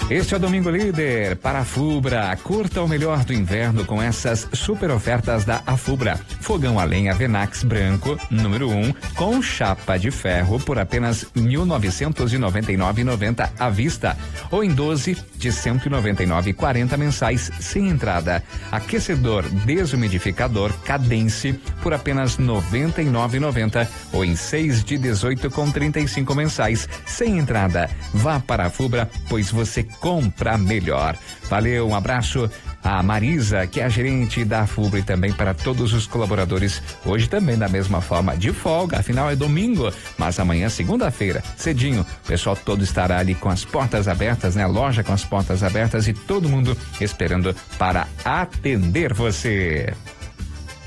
Este é o Domingo Líder para a Fubra. Curta o melhor do inverno com essas super ofertas da Afubra. Fogão a lenha Venax branco, número 1, com chapa de ferro por apenas R$ 1.999,90 à vista. Ou em 12 de R$ 199,40 mensais, sem entrada. Aquecedor desumidificador Cadence por apenas R$ 99,90. Ou em 6 de 18,35 mensais, sem entrada. Vá para a Fubra, pois você compra melhor. Valeu, um abraço a Marisa, que é a gerente da Fubra, e também para todos os colaboradores. Hoje também da mesma forma, de folga, afinal é domingo, mas amanhã, segunda-feira, cedinho, o pessoal todo estará ali com as portas abertas, né? A loja com as portas abertas e todo mundo esperando para atender você.